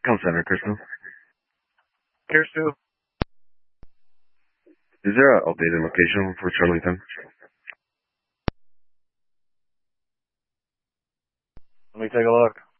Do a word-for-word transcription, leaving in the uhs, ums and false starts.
Call center, Crystal. Kirstu, Is there an updated location for Charlington? let me take a look.